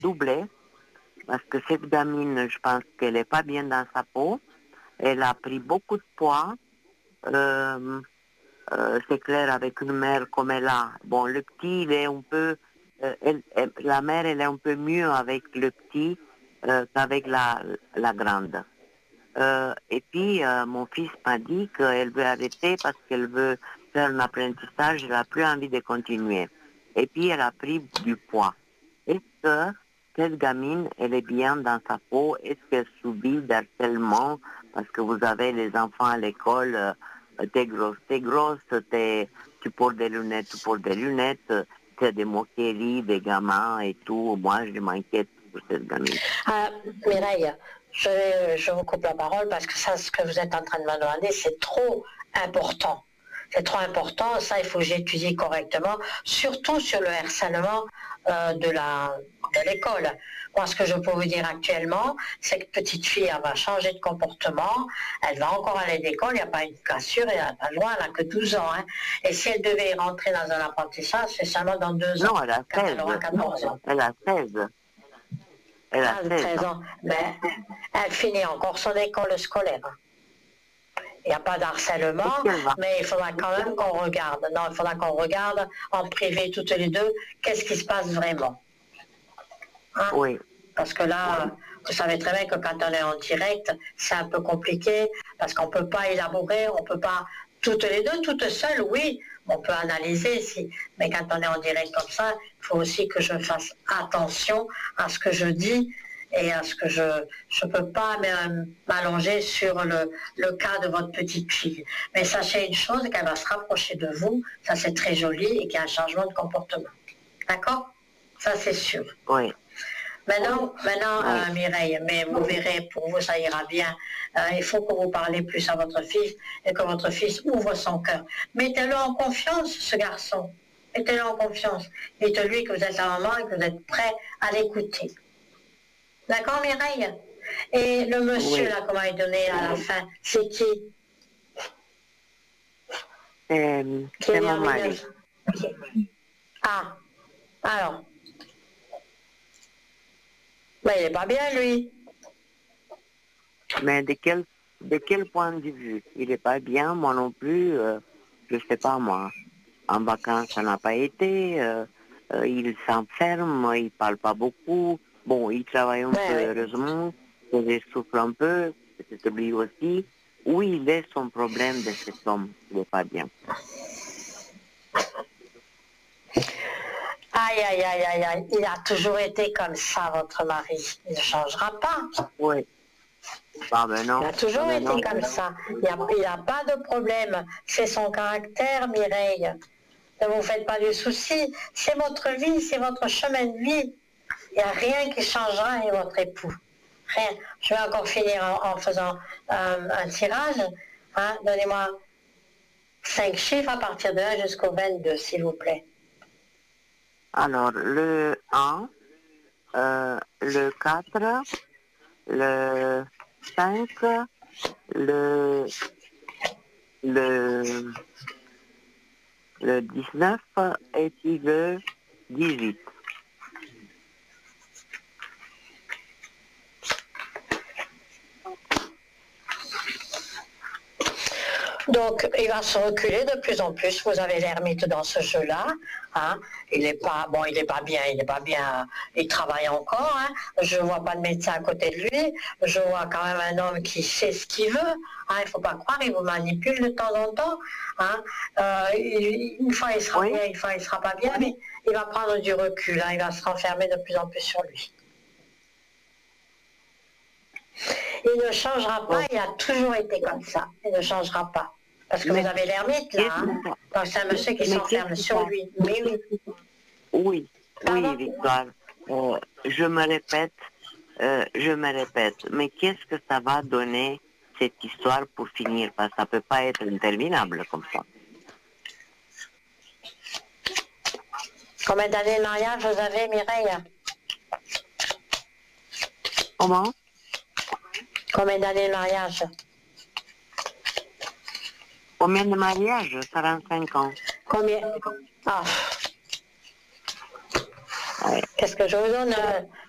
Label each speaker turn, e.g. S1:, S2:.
S1: doublé parce que cette gamine, je pense qu'elle n'est pas bien dans sa peau. Elle a pris beaucoup de poids. C'est clair avec une mère comme elle a. Bon, le petit, il est un peu... la mère, elle est un peu mieux avec le petit qu'avec la grande. Et puis, mon fils m'a dit qu'elle veut arrêter parce qu'elle veut faire un apprentissage, elle n'a plus envie de continuer. Et puis, elle a pris du poids. Est-ce que cette gamine, elle est bien dans sa peau? Est-ce qu'elle subit d'harcèlement parce que vous avez les enfants à l'école, t'es grosse, tu portes des lunettes, t'as des moqueries, des gamins et tout. Moi, je m'inquiète pour cette gamine.
S2: Mireille, je vous coupe la parole parce que ça, ce que vous êtes en train de me demander, c'est trop important. C'est trop important, ça il faut que j'étudie correctement, surtout sur le harcèlement de l'école. Moi, ce que je peux vous dire actuellement, c'est que petite fille, elle va changer de comportement, elle va encore aller à l'école, il n'y a pas une cassure, elle n'a pas le droit, elle n'a que 12 ans. Hein. Et si elle devait rentrer dans un apprentissage, c'est seulement dans 2 ans.
S1: Non, elle a 16.
S2: Elle aura 14 ans.
S1: Elle a 16. Elle a
S2: 13 ans. Mais elle finit encore son école scolaire. Il n'y a pas d'harcèlement, mais il faudra quand même qu'on regarde. Non, il faudra qu'on regarde en privé toutes les deux qu'est-ce qui se passe vraiment. Hein?
S1: Oui.
S2: Parce que là, vous savez très bien que quand on est en direct, c'est un peu compliqué, parce qu'on ne peut pas élaborer, on ne peut pas, toutes les deux, toutes seules, oui, on peut analyser, mais quand on est en direct comme ça, il faut aussi que je fasse attention à ce que je dis et à ce que je ne peux pas m'allonger sur le cas de votre petite fille. Mais sachez une chose, qu'elle va se rapprocher de vous, ça c'est très joli, et qu'il y a un changement de comportement. D'accord? Ça c'est sûr.
S1: Oui.
S2: Maintenant, Mireille, mais vous verrez, pour vous, ça ira bien. Il faut que vous parlez plus à votre fils et que votre fils ouvre son cœur. Mettez-le en confiance, ce garçon. Mettez-le en confiance. Dites-lui que vous êtes la maman et que vous êtes prêt à l'écouter. D'accord, Mireille? Et le monsieur, là, qu'on m'a donné à la fin, c'est qui?
S1: C'est mon mari.
S2: Ah, alors. Mais il n'est pas bien, lui.
S1: Mais de quel point de vue? Il n'est pas bien, moi non plus, je ne sais pas moi. En vacances, ça n'a pas été, il s'enferme, il ne parle pas beaucoup. Bon, il travaille un peu, heureusement, il souffre un peu, c'est lui aussi. Où il est son problème de cet homme? Il n'est pas bien.
S2: Aïe, aïe, aïe, aïe, aïe, il a toujours été comme ça, votre mari. Il ne changera pas.
S1: Oui. Ah ben non.
S2: Il a toujours été comme ça. Il n'y a pas de problème. C'est son caractère, Mireille. Ne vous faites pas de soucis. C'est votre vie, c'est votre chemin de vie. Il n'y a rien qui changera avec votre époux. Rien. Je vais encore finir en faisant un tirage. Hein. Donnez-moi 5 chiffres à partir de 1 jusqu'au 22, s'il vous plaît.
S1: Alors, le 1, le 4, le 5, le 19 et puis le 18.
S2: Donc, il va se reculer de plus en plus. Vous avez l'ermite dans ce jeu-là. Hein. Il n'est pas bien. Il travaille encore. Hein. Je ne vois pas de médecin à côté de lui. Je vois quand même un homme qui sait ce qu'il veut. Hein. Il ne faut pas croire, il vous manipule de temps en temps. Hein. Une fois, il sera bien, une fois, il ne sera pas bien, mais il va prendre du recul. Hein. Il va se renfermer de plus en plus sur lui. Il ne changera pas, il a toujours été comme ça. Il ne changera pas. Parce que vous avez l'ermite là, hein. Donc c'est un monsieur qui s'enferme sur lui.
S1: Oui, Victoire. Je me répète. Mais qu'est-ce que ça va donner cette histoire pour finir? Parce que ça ne peut pas être interminable comme ça.
S2: Combien d'années de mariage vous avez, Mireille?
S1: Comment?
S2: Combien d'années de mariage?
S1: Combien de mariage? 45 ans.
S2: Combien? Ah. Ouais. Qu'est-ce que je vous donne?